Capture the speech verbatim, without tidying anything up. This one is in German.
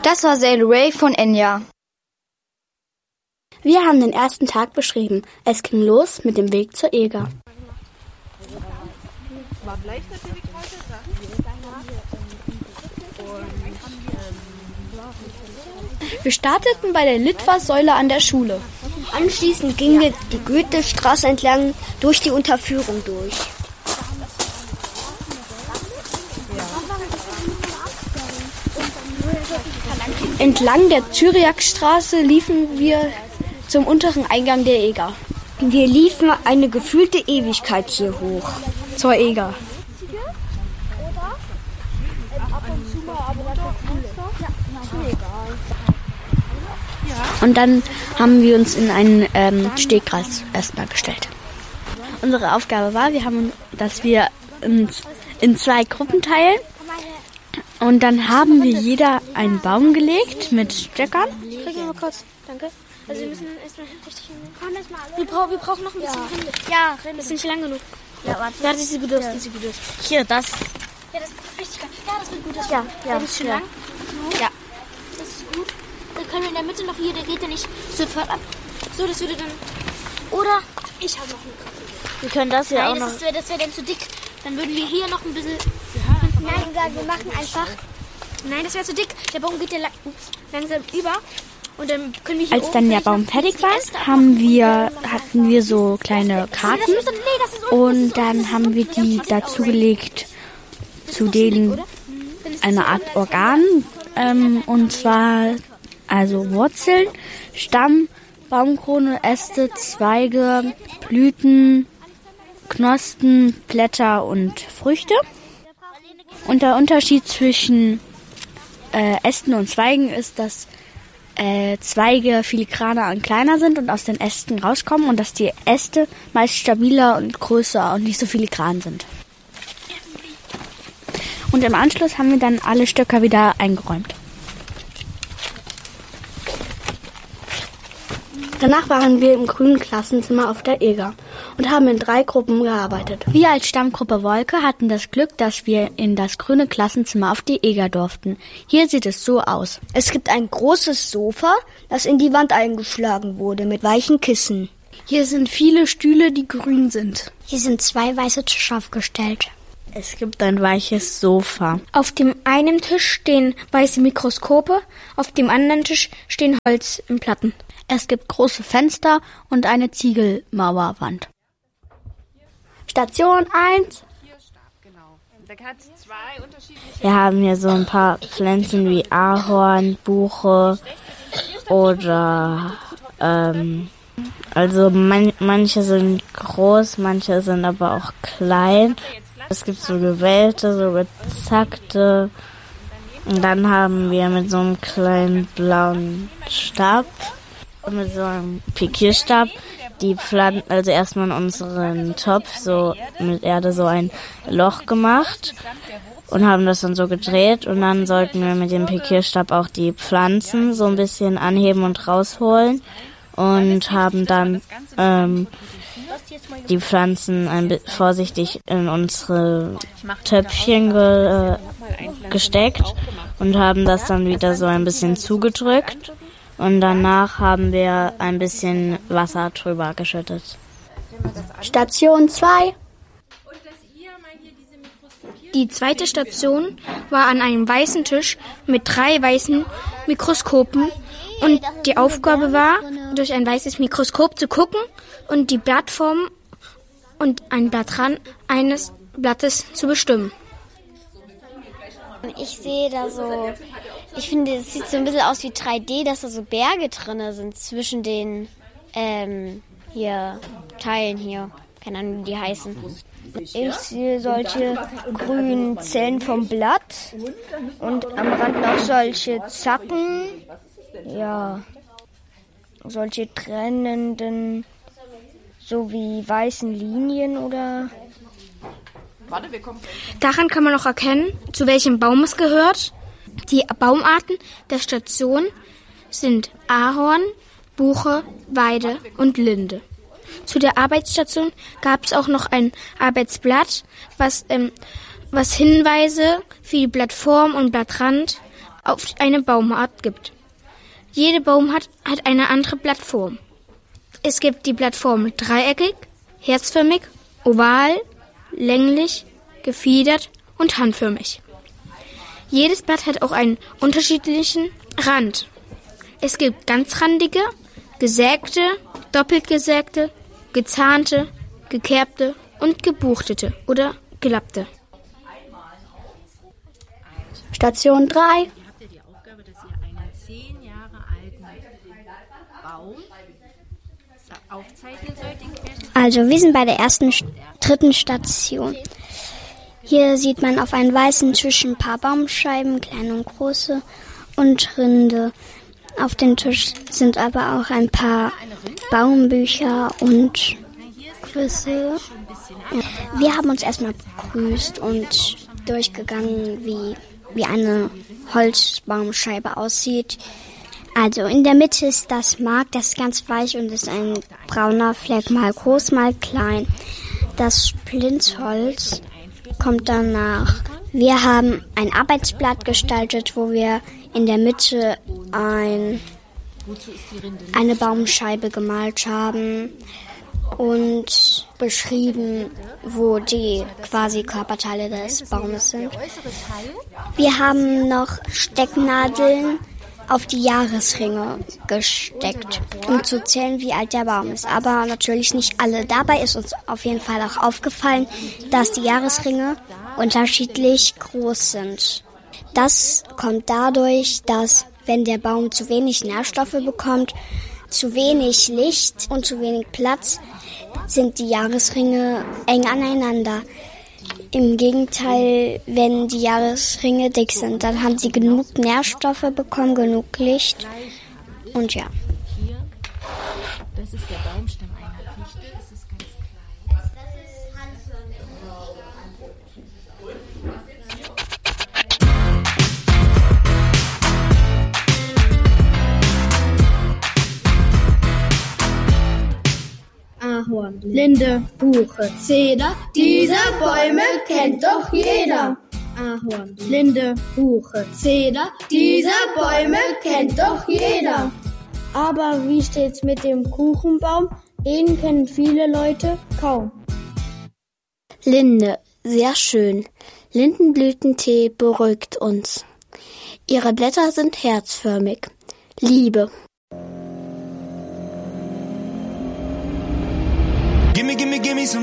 Das war Sail Away von Enya. Wir haben den ersten Tag beschrieben. Es ging los mit dem Weg zur Eger. Wir starteten bei der Litfaßsäule an der Schule. Anschließend gingen wir die Goethestraße entlang durch die Unterführung durch. Entlang der Zyriakstraße liefen wir zum unteren Eingang der Eger. Wir liefen eine gefühlte Ewigkeit hier hoch. Zur Eger. Und dann haben wir uns in einen ähm, Stegkreis erstmal gestellt. Unsere Aufgabe war, wir haben, dass wir uns in zwei Gruppen teilen. Und dann haben wir jeder einen Baum gelegt mit Stöckern. Kriegen wir mal kurz. Danke. Also wir müssen erstmal richtig hin. Wir, brauch, wir brauchen noch ein bisschen Rinde. Ja, Rinde. Das ist nicht lang genug. Ja, warte. Ja, das ist gut aus. Ja. Das ist gut aus. Hier, das. Ja, das ist richtig geil. Ja, das wird gut aus. Ja, ja. Das ist schon ja. lang. Ja. Das ist gut. Dann können wir in der Mitte noch hier, der geht ja nicht sofort ab. So, das würde dann... Oder ich habe noch eine Kaffee. Wir können das ja Nein, auch das noch... Nein, das wäre dann zu dick. Dann würden wir hier noch ein bisschen... Nein, wir machen einfach... Nein, das wäre zu dick. Der Baum geht ja lang, ups, langsam über. Und dann können wir hier Als dann der Baum fertig war, haben wir, hatten wir so kleine Karten. Und dann haben wir die dazugelegt zu denen eine Art Organ. Ähm, und zwar also Wurzeln, Stamm, Baumkrone, Äste, Zweige, Blüten, Knospen, Blätter und Früchte. Und der Unterschied zwischen äh, Ästen und Zweigen ist, dass äh, Zweige filigraner und kleiner sind und aus den Ästen rauskommen und dass die Äste meist stabiler und größer und nicht so filigran sind. Und im Anschluss haben wir dann alle Stöcker wieder eingeräumt. Danach waren wir im grünen Klassenzimmer auf der Eger und haben in drei Gruppen gearbeitet. Wir als Stammgruppe Wolke hatten das Glück, dass wir in das grüne Klassenzimmer auf die Eger durften. Hier sieht es so aus. Es gibt ein großes Sofa, das in die Wand eingeschlagen wurde mit weichen Kissen. Hier sind viele Stühle, die grün sind. Hier sind zwei weiße Tische aufgestellt. Es gibt ein weiches Sofa. Auf dem einen Tisch stehen weiße Mikroskope, auf dem anderen Tisch stehen Holzplatten. Es gibt große Fenster und eine Ziegelmauerwand. Station eins. Wir haben hier so ein paar Pflanzen wie Ahorn, Buche oder ähm, also man, manche sind groß, manche sind aber auch klein. Es gibt so gewellte, so gezackte. Und dann haben wir mit so einem kleinen blauen Stab, mit so einem Pikierstab, die Pflanzen, also erstmal in unseren Topf so mit Erde so ein Loch gemacht und haben das dann so gedreht und dann sollten wir mit dem Pikierstab auch die Pflanzen so ein bisschen anheben und rausholen und haben dann ähm, die Pflanzen ein bisschen vorsichtig in unsere Töpfchen ge, äh, gesteckt und haben das dann wieder so ein bisschen zugedrückt. Und danach haben wir ein bisschen Wasser drüber geschüttet. Station zwei. Die zweite Station war an einem weißen Tisch mit drei weißen Mikroskopen. Und die Aufgabe war, durch ein weißes Mikroskop zu gucken und die Blattform und ein Blattrand eines Blattes zu bestimmen. Ich sehe da so, ich finde, es sieht so ein bisschen aus wie drei D, dass da so Berge drin sind zwischen den ähm, hier Teilen hier. Keine Ahnung, wie die heißen. Ich sehe solche grünen Zellen vom Blatt und am Rand noch solche Zacken. Ja, solche trennenden, so wie weißen Linien oder... Daran kann man auch erkennen, zu welchem Baum es gehört. Die Baumarten der Station sind Ahorn, Buche, Weide und Linde. Zu der Arbeitsstation gab es auch noch ein Arbeitsblatt, was, ähm, was Hinweise für die Blattform und Blattrand auf eine Baumart gibt. Jede Baumart hat eine andere Blattform. Es gibt die Blattform dreieckig, herzförmig, oval, länglich, gefiedert und handförmig. Jedes Blatt hat auch einen unterschiedlichen Rand. Es gibt ganzrandige, gesägte, doppelt gesägte, gezahnte, gekerbte und gebuchtete oder gelappte. Station drei. Also wir sind bei der ersten, dritten Station. Hier sieht man auf einem weißen Tisch ein paar Baumscheiben, kleine und große, und Rinde. Auf dem Tisch sind aber auch ein paar Baumbücher und Quizze. Wir haben uns erstmal begrüßt und durchgegangen, wie, wie eine Holzbaumscheibe aussieht. Also in der Mitte ist das Mark, das ist ganz weich und ist ein brauner Fleck, mal groß, mal klein. Das Splintholz kommt danach. Wir haben ein Arbeitsblatt gestaltet, wo wir in der Mitte ein, eine Baumscheibe gemalt haben und beschrieben, wo die quasi Körperteile des Baumes sind. Wir haben noch Stecknadeln auf die Jahresringe gesteckt, um zu zählen, wie alt der Baum ist. Aber natürlich nicht alle. Dabei ist uns auf jeden Fall auch aufgefallen, dass die Jahresringe unterschiedlich groß sind. Das kommt dadurch, dass wenn der Baum zu wenig Nährstoffe bekommt, zu wenig Licht und zu wenig Platz, sind die Jahresringe eng aneinander. Im Gegenteil, wenn die Jahresringe dick sind, dann haben sie genug Nährstoffe bekommen, genug Licht und ja. Das ist der Baumstamm einer Fichte, das ist ganz klein. Das ist handförmig. Ahorn, Linde, Buche, Zeder, diese Bäume kennt doch jeder. Ahorn, Linde, Buche, Zeder, diese Bäume kennt doch jeder. Aber wie steht's mit dem Kuchenbaum? Den kennen viele Leute kaum. Linde, sehr schön. Lindenblütentee beruhigt uns. Ihre Blätter sind herzförmig. Liebe. Gimme, gimme, gimme some